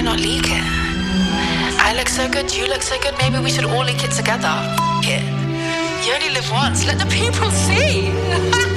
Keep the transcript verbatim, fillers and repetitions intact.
not leak it? I look so good, you look so good, maybe we should all leak it together. F- it. You only live once, let the people see.